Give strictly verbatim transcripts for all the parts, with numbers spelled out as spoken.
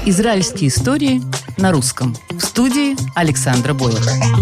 Израильские истории на русском. В студии Александра Бойлер.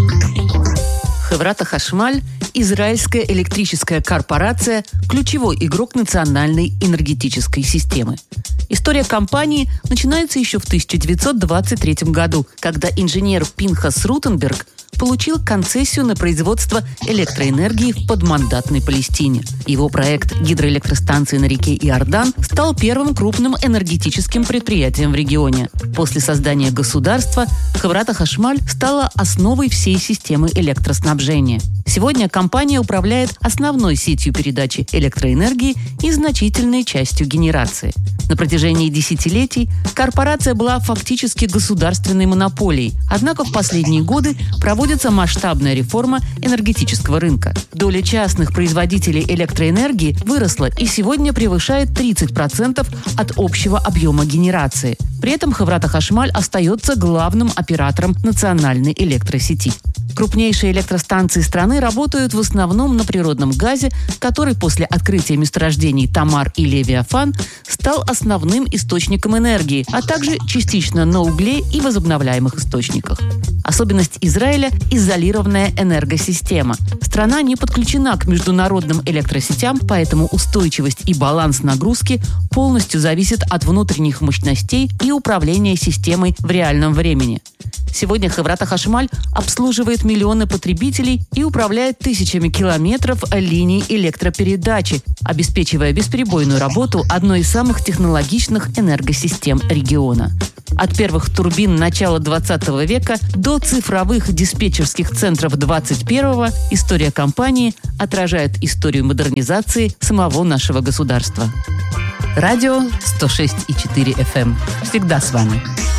Хеврат ха-Хашмаль – израильская электрическая корпорация, ключевой игрок национальной энергетической системы. История компании начинается еще в тысяча девятьсот двадцать третьем году, когда инженер Пинхас Рутенберг получил концессию на производство электроэнергии в подмандатной Палестине. Его проект гидроэлектростанции на реке Иордан стал первым крупным энергетическим предприятием в регионе. После создания государства Хеврат ха-Хашмаль стала основой всей системы электроснабжения. Сегодня компания управляет основной сетью передачи электроэнергии и значительной частью генерации. На протяжении десятилетий корпорация была фактически государственной монополией, однако в последние годы проводится масштабная реформа энергетического рынка. Доля частных производителей электроэнергии выросла и сегодня превышает тридцать процентов от общего объема генерации. При этом Хеврат ха-Хашмаль остается главным оператором национальной электросети. Крупнейшие электростанции страны работают в основном на природном газе, который после открытия месторождений Тамар и Левиафан стал основным источником энергии, а также частично на угле и возобновляемых источниках. Особенность Израиля – изолированная энергосистема. Страна не подключена к международным электросетям, поэтому устойчивость и баланс нагрузки полностью зависят от внутренних мощностей и управления системой в реальном времени. Сегодня Хеврат ха-Хашмаль обслуживает миллионы потребителей и управляет тысячами километров линий электропередачи, обеспечивая бесперебойную работу одной из самых технологичных энергосистем региона. От первых турбин начала двадцатого века до цифровых диспетчерских центров двадцать первого история компании отражает историю модернизации самого нашего государства. Радио сто шесть и четыре эф эм. Всегда с вами.